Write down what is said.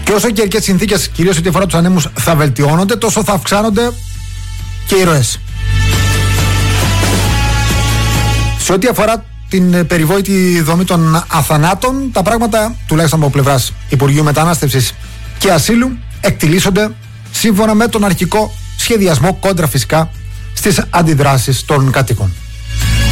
Και όσο οι καιρικές συνθήκες, κυρίως ό,τι αφορά τους ανέμους, θα βελτιώνονται, τόσο θα αυξάνονται και οι ροές. Σε ό,τι αφορά την περιβόητη δομή των αθανάτων, τα πράγματα, τουλάχιστον από πλευράς Υπουργείου Μετανάστευσης και Ασύλου, εκτιλήσονται σύμφωνα με τον αρχικό σχεδιασμό, κόντρα φυσικά στις αντιδράσεις των κατοίκων.